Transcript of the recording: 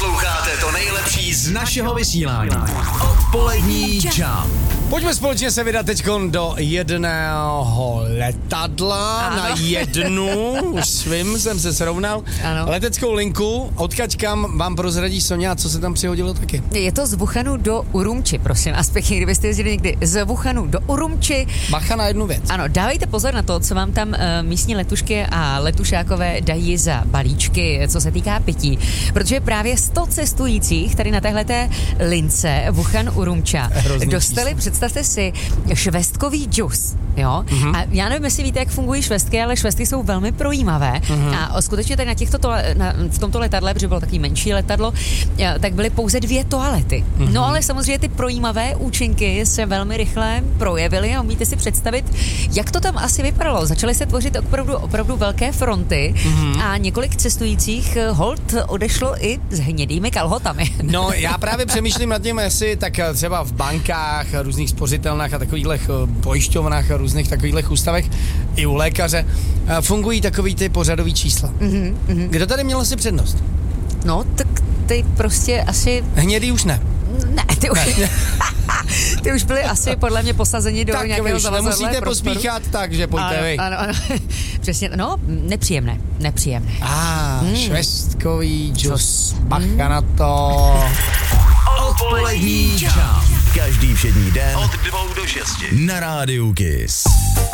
Posloucháte to nejlepší z našeho vysílání. Odpolední Jam. Pojďme společně se vydat teďkon do jedného letadla. Ano. Na jednu, už svým jsem se srovnal. Ano. Leteckou linku, odkaď kam vám prozradí Sonia, co se tam přihodilo taky. Je to z Wuhanu do Urumči, prosím. A zpětně, kdybyste jezdili někdy z Wuhanu do Urumči. Bacha na jednu věc. Ano, dávejte pozor na to, co vám tam místní letušky a letušákové dají za balíčky, co se týká pití. Protože právě 100 cestujících tady na téhleté lince Wuhan Urumča dostali, představte si, švestkový džus. Jo? Mm-hmm. A já nevím, jestli víte, jak fungují švestky, ale švestky jsou velmi projímavé. Mm-hmm. A skutečně tady v tomto letadle, protože bylo takový menší letadlo, tak byly pouze 2 toalety. Mm-hmm. No ale samozřejmě ty projímavé účinky se velmi rychle projevily a umíte si představit, jak to tam asi vypadalo. Začaly se tvořit opravdu velké fronty a několik cestujících hold odešlo i s hnědými kalhotami. No, já právě přemýšlím nad tím, jestli tak třeba v bankách, různých spořitelnách a takových pojišťovnách a různých takových ústavech i u lékaře fungují takový ty pořadový čísla. Mm-hmm. Kdo tady měl asi přednost? No, tak ty prostě asi... Hnědý už ne. Ne, ty už byly asi podle mě posazeni do tak nějakého zavazadla. Nemusíte pospíchat, takže pojďte vy. Ano. Přesně, no, nepříjemné. Švestkový džus. Bacha na to. Odpolední Jam. Každý všední den od 2 do 6 na rádiu Kiss.